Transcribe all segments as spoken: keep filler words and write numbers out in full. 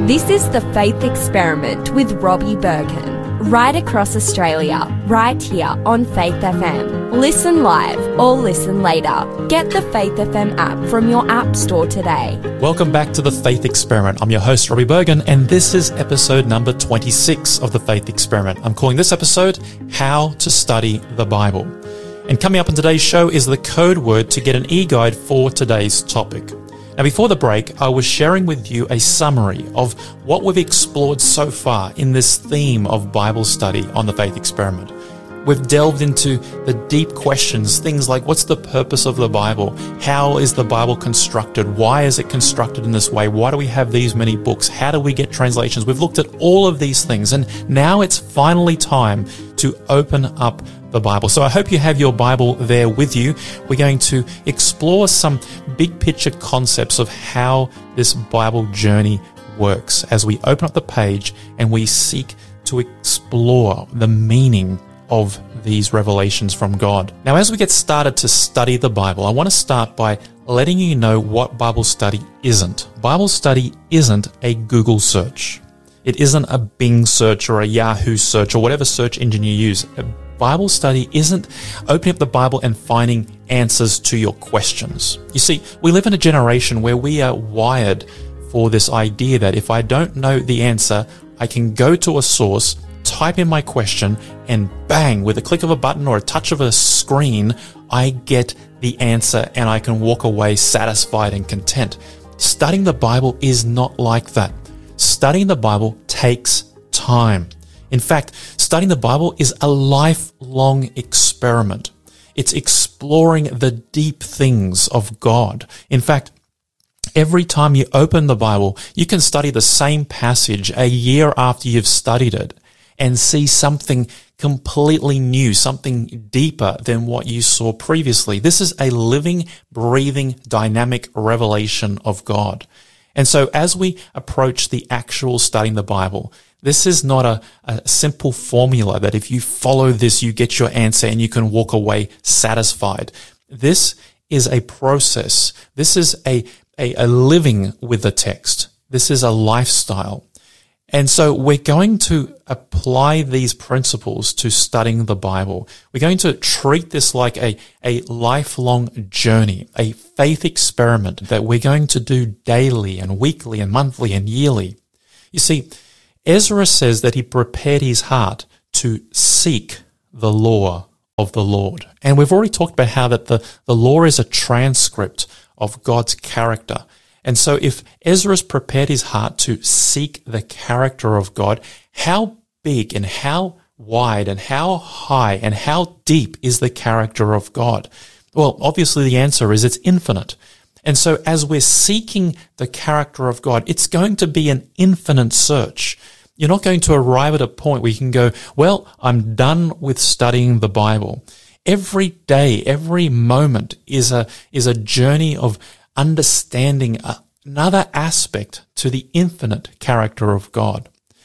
This is The Faith Experiment with Robbie Bergen, right across Australia, right here on Faith F M. Listen live or listen later. Get the Faith F M app from your app store today. Welcome back to The Faith Experiment. I'm your host, Robbie Bergen, and this is episode number twenty-six of The Faith Experiment. I'm calling this episode, How to Study the Bible. And coming up in today's show is the code word to get an e-guide for today's topic. Now, before the break, I was sharing with you a summary of what we've explored so far in this theme of Bible study on The Faith Experiment. We've delved into the deep questions, things like what's the purpose of the Bible? How is the Bible constructed? Why is it constructed in this way? Why do we have these many books? How do we get translations? We've looked at all of these things, and now it's finally time to open up the Bible. So I hope you have your Bible there with you. We're going to explore some big picture concepts of how this Bible journey works as we open up the page and we seek to explore the meaning of these revelations from God. Now, as we get started to study the Bible, I want to start by letting you know what Bible study isn't. Bible study isn't a Google search. It isn't a Bing search or a Yahoo search or whatever search engine you use. Bible study isn't opening up the Bible and finding answers to your questions. You see, we live in a generation where we are wired for this idea that if I don't know the answer, I can go to a source, type in my question, and bang, with a click of a button or a touch of a screen, I get the answer and I can walk away satisfied and content. Studying the Bible is not like that. Studying the Bible takes time. In fact, studying the Bible is a lifelong experiment. It's exploring the deep things of God. In fact, every time you open the Bible, you can study the same passage a year after you've studied it and see something completely new, something deeper than what you saw previously. This is a living, breathing, dynamic revelation of God. And so as we approach the actual studying the Bible, this is not a, a simple formula that if you follow this, you get your answer and you can walk away satisfied. This is a process. This is a, a, a living with the text. This is a lifestyle. And so we're going to apply these principles to studying the Bible. We're going to treat this like a, a lifelong journey, a faith experiment that we're going to do daily and weekly and monthly and yearly. You see, Ezra says that he prepared his heart to seek the law of the Lord. And we've already talked about how that the, the law is a transcript of God's character. And so if Ezra's prepared his heart to seek the character of God, how big and how wide and how high and how deep is the character of God? Well, obviously the answer is it's infinite. And so as we're seeking the character of God, it's going to be an infinite search. You're not going to arrive at a point where you can go, well, I'm done with studying the Bible. Every day, every moment is a, is a journey of understanding another aspect to the infinite character of God.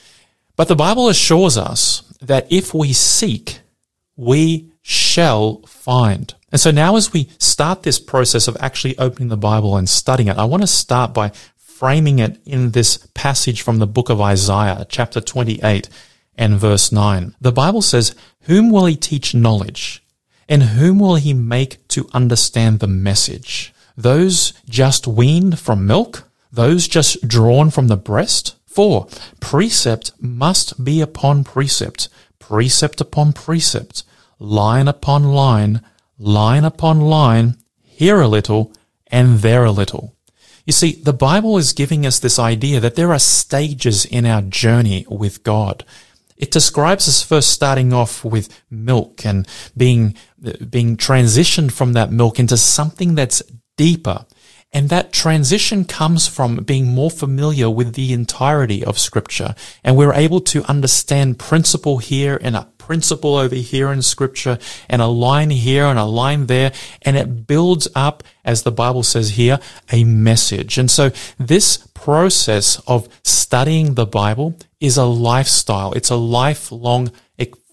But the Bible assures us that if we seek, we shall find. And so now as we start this process of actually opening the Bible and studying it, I want to start by framing it in this passage from the book of Isaiah, chapter twenty-eight and verse nine. The Bible says, "Whom will he teach knowledge? And whom will he make to understand the message? Those just weaned from milk? Those just drawn from the breast? For precept must be upon precept, precept upon precept, line upon line, line upon line, here a little and there a little." You see, the Bible is giving us this idea that there are stages in our journey with God. It describes us first starting off with milk and being, being transitioned from that milk into something that's deeper. And that transition comes from being more familiar with the entirety of Scripture. And we're able to understand principle here and a principle over here in Scripture and a line here and a line there. And it builds up, as the Bible says here, a message. And so this process of studying the Bible is a lifestyle. It's a lifelong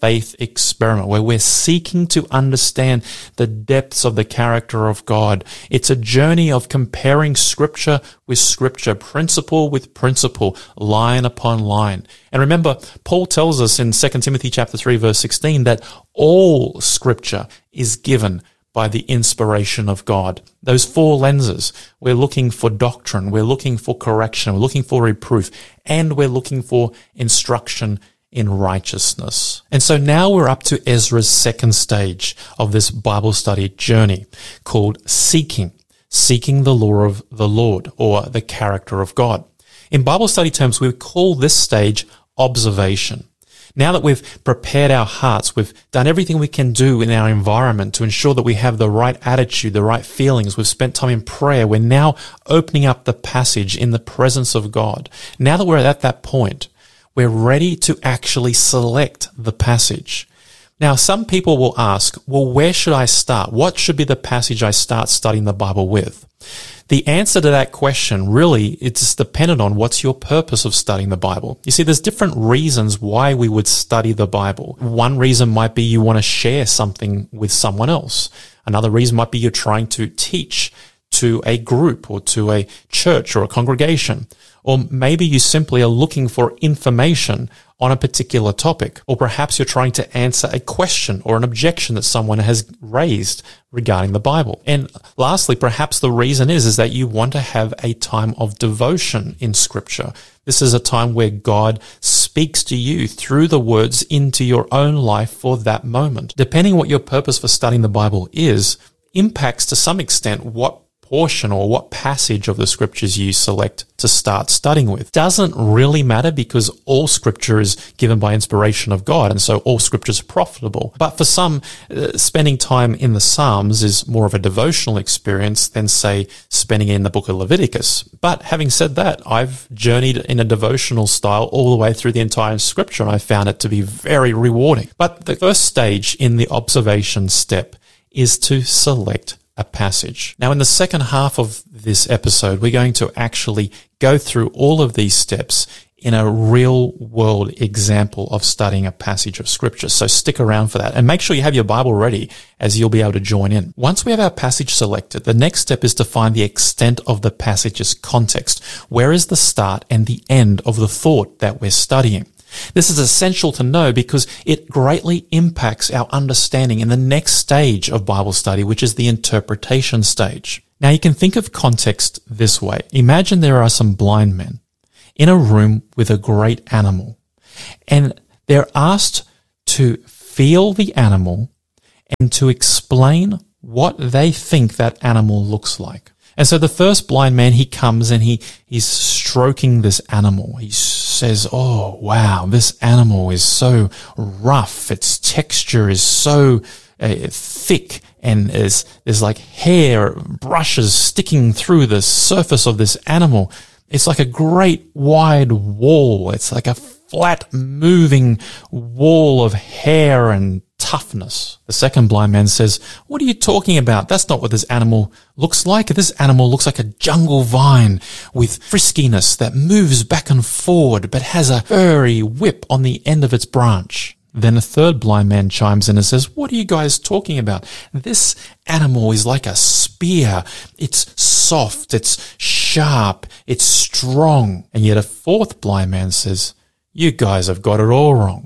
faith experiment where we're seeking to understand the depths of the character of God. It's a journey of comparing scripture with scripture, principle with principle, line upon line. And remember, Paul tells us in Second Timothy chapter three, verse sixteen, that all scripture is given by the inspiration of God. Those four lenses. We're looking for doctrine, we're looking for correction, we're looking for reproof, and we're looking for instruction in righteousness. And so now we're up to Ezra's second stage of this Bible study journey called seeking, seeking the law of the Lord, or the character of God. In Bible study terms, we call this stage observation. Now that we've prepared our hearts, we've done everything we can do in our environment to ensure that we have the right attitude, the right feelings, we've spent time in prayer, we're now opening up the passage in the presence of God. Now that we're at that point, we're ready to actually select the passage. Now, some people will ask, well, where should I start? What should be the passage I start studying the Bible with? The answer to that question, really, it's dependent on what's your purpose of studying the Bible. You see, there's different reasons why we would study the Bible. One reason might be you want to share something with someone else. Another reason might be you're trying to teach to a group or to a church or a congregation. Or maybe you simply are looking for information on a particular topic. Or perhaps you're trying to answer a question or an objection that someone has raised regarding the Bible. And lastly, perhaps the reason is, is that you want to have a time of devotion in Scripture. This is a time where God speaks to you through the words into your own life for that moment. Depending what your purpose for studying the Bible is, impacts to some extent what portion or what passage of the scriptures you select to start studying with. Doesn't really matter because all scripture is given by inspiration of God, and so all scripture is profitable. But for some, uh, spending time in the Psalms is more of a devotional experience than, say, spending it in the book of Leviticus. But having said that, I've journeyed in a devotional style all the way through the entire scripture, and I found it to be very rewarding. But the first stage in the observation step is to select a passage. Now, in the second half of this episode, we're going to actually go through all of these steps in a real world example of studying a passage of scripture. So stick around for that and make sure you have your Bible ready, as you'll be able to join in. Once we have our passage selected, the next step is to find the extent of the passage's context. Where is the start and the end of the thought that we're studying? This is essential to know because it greatly impacts our understanding in the next stage of Bible study, which is the interpretation stage. Now, you can think of context this way. Imagine there are some blind men in a room with a great animal, and they're asked to feel the animal and to explain what they think that animal looks like. And so the first blind man, he comes and he, he's stroking this animal. He says, oh, wow, this animal is so rough. Its texture is so uh, thick, and there's, there's like hair brushes sticking through the surface of this animal. It's like a great wide wall. It's like a flat moving wall of hair and toughness. The second blind man says, what are you talking about? That's not what this animal looks like. This animal looks like a jungle vine with friskiness that moves back and forward but has a furry whip on the end of its branch. Then a third blind man chimes in and says, what are you guys talking about? This animal is like a spear. It's soft, it's sharp, it's strong. And yet a fourth blind man says, you guys have got it all wrong.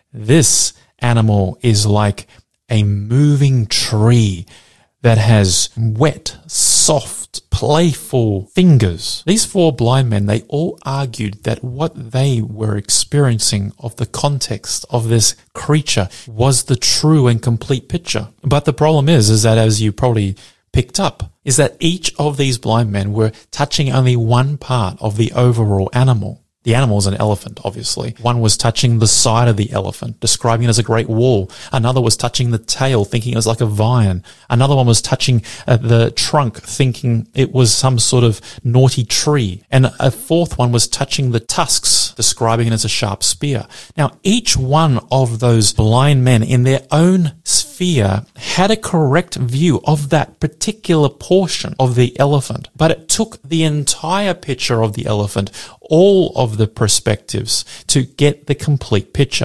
This animal is like a moving tree that has wet, soft, playful fingers. These four blind men, they all argued that what they were experiencing of the context of this creature was the true and complete picture. But the problem is, is that as you probably picked up, is that each of these blind men were touching only one part of the overall animal. The animal is an elephant, obviously. One was touching the side of the elephant, describing it as a great wall. Another was touching the tail, thinking it was like a vine. Another one was touching uh, the trunk, thinking it was some sort of naughty tree. And a fourth one was touching the tusks, describing it as a sharp spear. Now, each one of those blind men in their own sphere had a correct view of that particular portion of the elephant, but it took the entire picture of the elephant, all of the perspectives, to get the complete picture.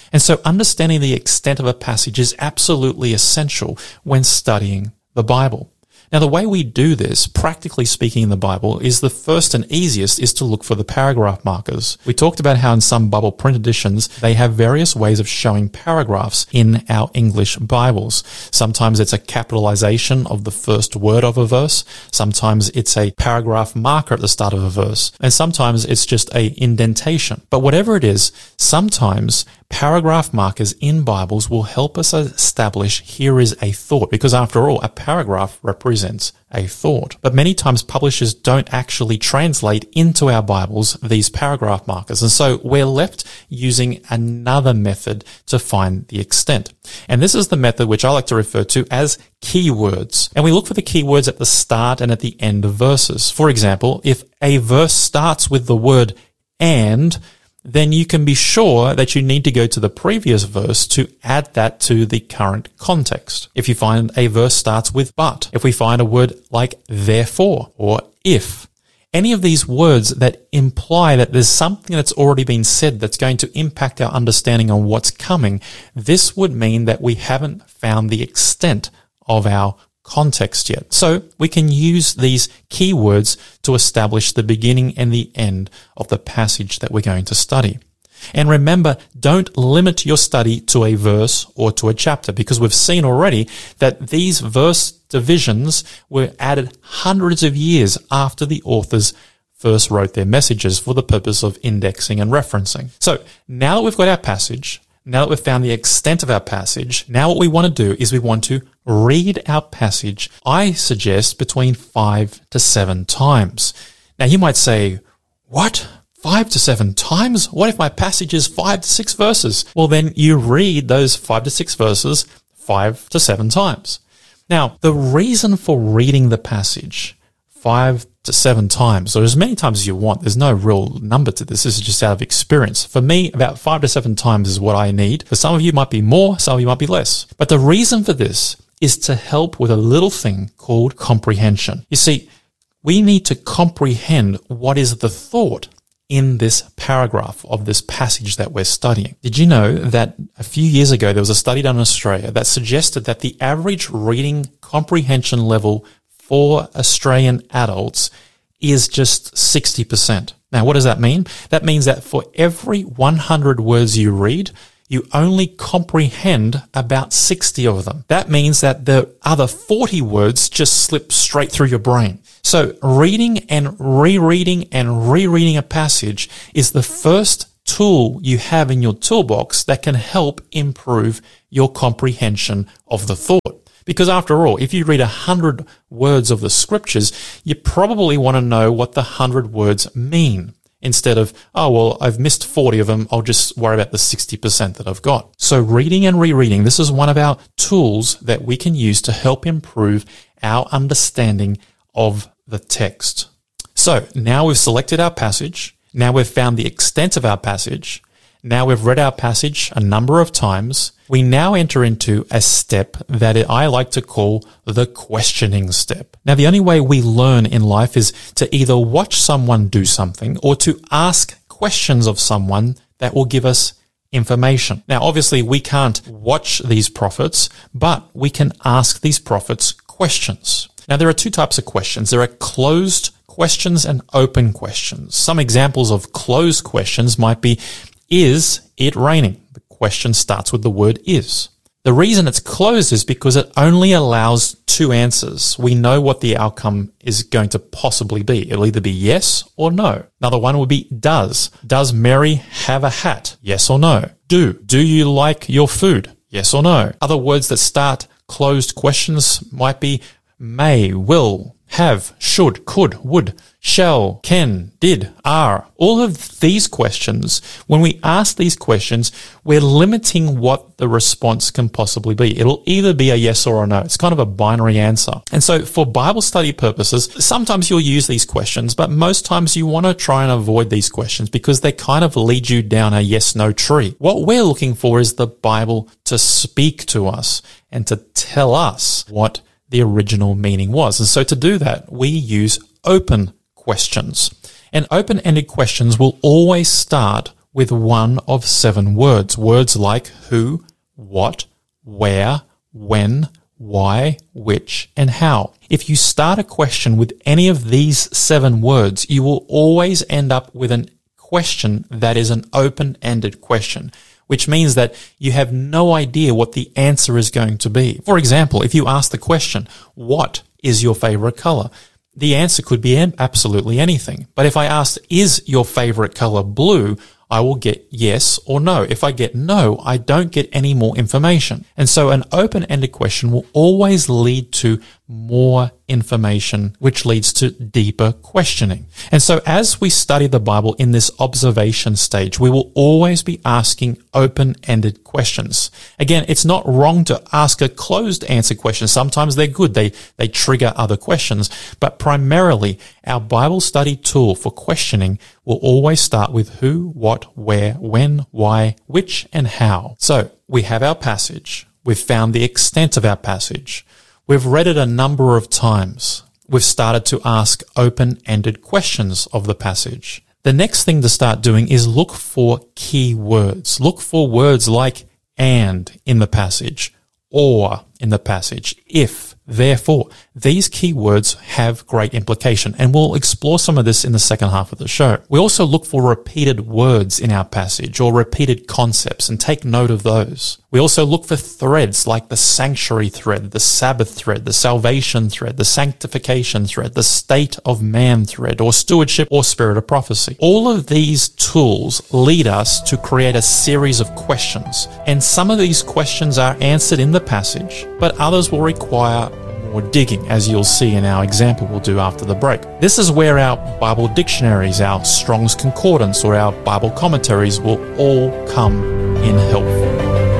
And so understanding the extent of a passage is absolutely essential when studying the Bible. Now, the way we do this, practically speaking in the Bible, is the first and easiest is to look for the paragraph markers. We talked about how in some Bible print editions, they have various ways of showing paragraphs in our English Bibles. Sometimes it's a capitalization of the first word of a verse. Sometimes it's a paragraph marker at the start of a verse. And sometimes it's just a indentation. But whatever it is, sometimes paragraph markers in Bibles will help us establish here is a thought, because after all, a paragraph represents a thought. But many times publishers don't actually translate into our Bibles these paragraph markers, and so we're left using another method to find the extent. And this is the method which I like to refer to as keywords. And we look for the keywords at the start and at the end of verses. For example, if a verse starts with the word "and," then you can be sure that you need to go to the previous verse to add that to the current context. If you find a verse starts with "but," if we find a word like "therefore" or "if," any of these words that imply that there's something that's already been said that's going to impact our understanding on what's coming, this would mean that we haven't found the extent of our context yet. So we can use these keywords to establish the beginning and the end of the passage that we're going to study. And remember, don't limit your study to a verse or to a chapter, because we've seen already that these verse divisions were added hundreds of years after the authors first wrote their messages for the purpose of indexing and referencing. So now that we've got our passage, now that we've found the extent of our passage, now what we want to do is we want to read our passage, I suggest, between five to seven times. Now you might say, what? Five to seven times? What if my passage is five to six verses? Well, then you read those five to six verses five to seven times. Now, the reason for reading the passage five to seven times, or as many times as you want, there's no real number to this. This is just out of experience. For me, about five to seven times is what I need. For some of you, it might be more, some of you might be less. But the reason for this is to help with a little thing called comprehension. You see, we need to comprehend what is the thought in this paragraph of this passage that we're studying. Did you know that a few years ago, there was a study done in Australia that suggested that the average reading comprehension level for Australian adults is just sixty percent. Now, what does that mean? That means that for every one hundred words you read, you only comprehend about sixty of them. That means that the other forty words just slip straight through your brain. So reading and rereading and rereading a passage is the first tool you have in your toolbox that can help improve your comprehension of the thought. Because after all, if you read a hundred words of the scriptures, you probably want to know what the hundred words mean. Instead of, oh, well, I've missed forty of them, I'll just worry about the sixty percent that I've got. So reading and rereading, this is one of our tools that we can use to help improve our understanding of the text. So now we've selected our passage. Now we've found the extent of our passage. Now we've read our passage a number of times. We now enter into a step that I like to call the questioning step. Now, the only way we learn in life is to either watch someone do something or to ask questions of someone that will give us information. Now, obviously, we can't watch these prophets, but we can ask these prophets questions. Now, there are two types of questions. There are closed questions and open questions. Some examples of closed questions might be, is it raining? The question starts with the word is. The reason it's closed is because it only allows two answers. We know what the outcome is going to possibly be. It'll either be yes or no. Another one would be does. Does Mary have a hat? Yes or no. Do. Do you like your food? Yes or no. Other words that start closed questions might be may, will, have, should, could, would, shall, can, did, are. All of these questions, when we ask these questions, we're limiting what the response can possibly be. It'll either be a yes or a no. It's kind of a binary answer. And so for Bible study purposes, sometimes you'll use these questions, but most times you want to try and avoid these questions because they kind of lead you down a yes-no tree. What we're looking for is the Bible to speak to us and to tell us what the original meaning was. And so to do that, we use open questions. And open-ended questions will always start with one of seven words. Words like who, what, where, when, why, which, and how. If you start a question with any of these seven words, you will always end up with a question that is an open-ended question, which means that you have no idea what the answer is going to be. For example, if you ask the question, what is your favorite color? The answer could be absolutely anything. But if I ask, is your favorite color blue? I will get yes or no. If I get no, I don't get any more information. And so an open-ended question will always lead to more information, which leads to deeper questioning. And so as we study the Bible in this observation stage, we will always be asking open-ended questions. Again, it's not wrong to ask a closed answer question. Sometimes they're good. They, they trigger other questions. But primarily, our Bible study tool for questioning will always start with who, what, where, when, why, which, and how. So we have our passage. We've found the extent of our passage. We've read it a number of times. We've started to ask open-ended questions of the passage. The next thing to start doing is look for key words. Look for words like and in the passage, or in the passage, if, therefore. These key words have great implication, and we'll explore some of this in the second half of the show. We also look for repeated words in our passage or repeated concepts and take note of those. We also look for threads like the sanctuary thread, the Sabbath thread, the salvation thread, the sanctification thread, the state of man thread, or stewardship or spirit of prophecy. All of these tools lead us to create a series of questions, and some of these questions are answered in the passage, but others will require more digging, as you'll see in our example we'll do after the break. This is where our Bible dictionaries, our Strong's Concordance, or our Bible commentaries will all come in helpful.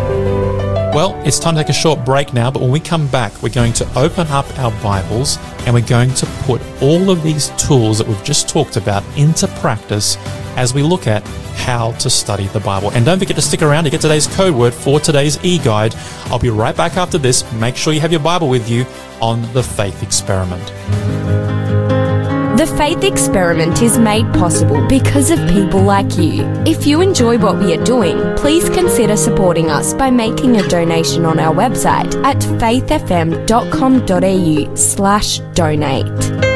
Well, it's time to take a short break now, but when we come back, we're going to open up our Bibles and we're going to put all of these tools that we've just talked about into practice as we look at how to study the Bible. And don't forget to stick around to get today's code word for today's e-guide. I'll be right back after this. Make sure you have your Bible with you on The Faith Experiment. The Faith Experiment is made possible because of people like you. If you enjoy what we are doing, please consider supporting us by making a donation on our website at faithfm.com.au slash donate.